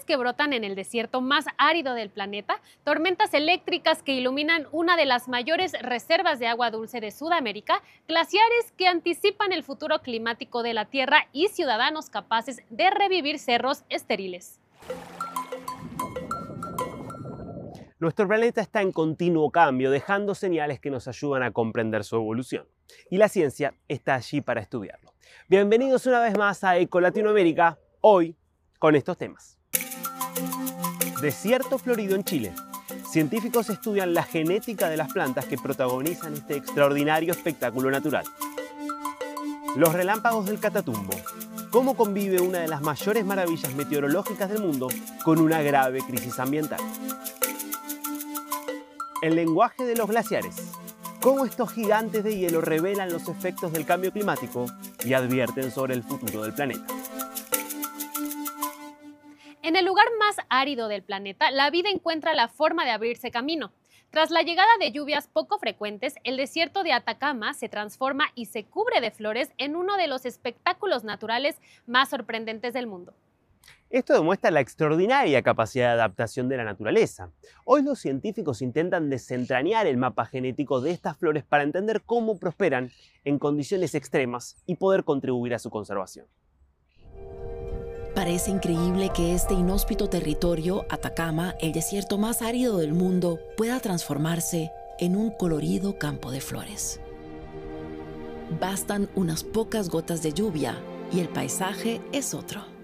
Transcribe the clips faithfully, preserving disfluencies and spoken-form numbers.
flores que brotan en el desierto más árido del planeta, tormentas eléctricas que iluminan una de las mayores reservas de agua dulce de Sudamérica, glaciares que anticipan el futuro climático de la Tierra y ciudadanos capaces de revivir cerros estériles. Nuestro planeta está en continuo cambio, dejando señales que nos ayudan a comprender su evolución. Y la ciencia está allí para estudiarlo. Bienvenidos una vez más a Eco Latinoamérica, hoy con estos temas. Desierto florido en Chile. Científicos estudian la genética de las plantas que protagonizan este extraordinario espectáculo natural. Los relámpagos del Catatumbo. ¿Cómo convive una de las mayores maravillas meteorológicas del mundo con una grave crisis ambiental? El lenguaje de los glaciares. Cómo estos gigantes de hielo revelan los efectos del cambio climático y advierten sobre el futuro del planeta. En el lugar más árido del planeta, la vida encuentra la forma de abrirse camino. Tras la llegada de lluvias poco frecuentes, el desierto de Atacama se transforma y se cubre de flores en uno de los espectáculos naturales más sorprendentes del mundo. Esto demuestra la extraordinaria capacidad de adaptación de la naturaleza. Hoy los científicos intentan desentrañar el mapa genético de estas flores para entender cómo prosperan en condiciones extremas y poder contribuir a su conservación. Parece increíble que este inhóspito territorio, Atacama, el desierto más árido del mundo, pueda transformarse en un colorido campo de flores. Bastan unas pocas gotas de lluvia y el paisaje es otro.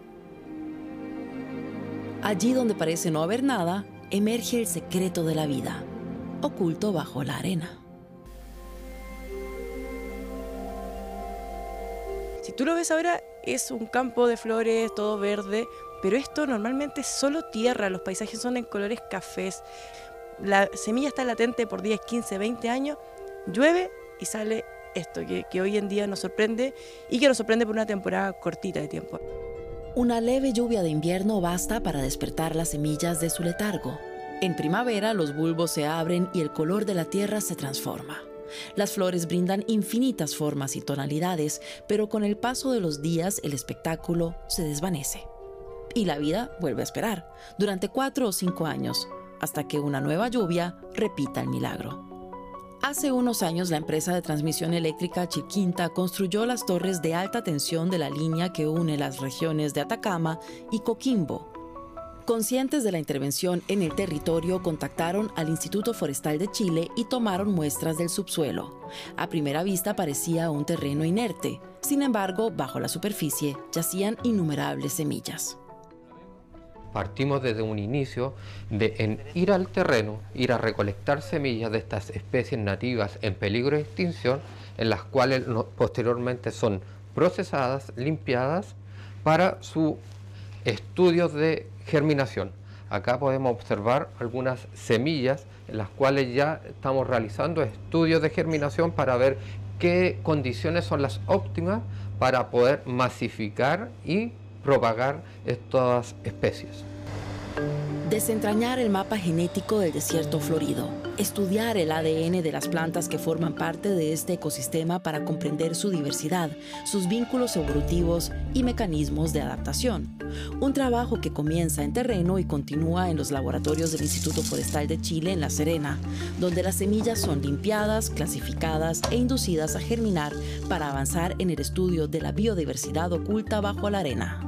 Allí donde parece no haber nada, emerge el secreto de la vida, oculto bajo la arena. Si tú lo ves ahora, es un campo de flores, todo verde, pero esto normalmente es solo tierra, los paisajes son en colores cafés. La semilla está latente por diez, quince, veinte años, llueve y sale esto, que, que hoy en día nos sorprende y que nos sorprende por una temporada cortita de tiempo. Una leve lluvia de invierno basta para despertar las semillas de su letargo. En primavera, los bulbos se abren y el color de la tierra se transforma. Las flores brindan infinitas formas y tonalidades, pero con el paso de los días el espectáculo se desvanece. Y la vida vuelve a esperar, durante cuatro o cinco años, hasta que una nueva lluvia repita el milagro. Hace unos años, la empresa de transmisión eléctrica Chilquinta construyó las torres de alta tensión de la línea que une las regiones de Atacama y Coquimbo. Conscientes de la intervención en el territorio, contactaron al Instituto Forestal de Chile y tomaron muestras del subsuelo. A primera vista parecía un terreno inerte. Sin embargo, bajo la superficie yacían innumerables semillas. Partimos desde un inicio de en ir al terreno, ir a recolectar semillas de estas especies nativas en peligro de extinción, en las cuales no, posteriormente son procesadas, limpiadas para su estudios de germinación. Acá podemos observar algunas semillas en las cuales ya estamos realizando estudios de germinación para ver qué condiciones son las óptimas para poder masificar y propagar estas especies. Desentrañar el mapa genético del desierto florido, estudiar el A D N de las plantas que forman parte de este ecosistema para comprender su diversidad, sus vínculos evolutivos y mecanismos de adaptación. Un trabajo que comienza en terreno y continúa en los laboratorios del Instituto Forestal de Chile en La Serena, donde las semillas son limpiadas, clasificadas e inducidas a germinar para avanzar en el estudio de la biodiversidad oculta bajo la arena.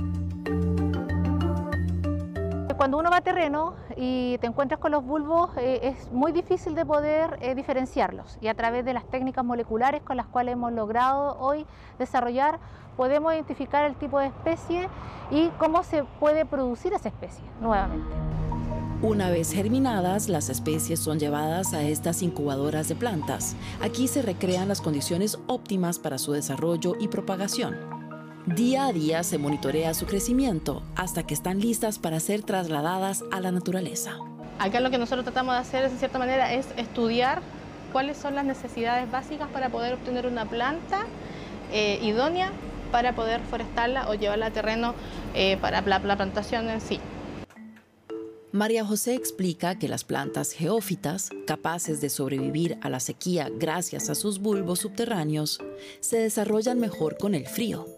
Cuando uno va a terreno y te encuentras con los bulbos, eh, es muy difícil de poder eh, diferenciarlos, y a través de las técnicas moleculares con las cuales hemos logrado hoy desarrollar, podemos identificar el tipo de especie y cómo se puede producir esa especie nuevamente. Una vez germinadas, las especies son llevadas a estas incubadoras de plantas. Aquí se recrean las condiciones óptimas para su desarrollo y propagación. Día a día se monitorea su crecimiento hasta que están listas para ser trasladadas a la naturaleza. Acá lo que nosotros tratamos de hacer, de cierta manera, es estudiar cuáles son las necesidades básicas para poder obtener una planta eh, idónea para poder forestarla o llevarla a terreno eh, para la, la plantación en sí. María José explica que las plantas geófitas, capaces de sobrevivir a la sequía gracias a sus bulbos subterráneos, se desarrollan mejor con el frío.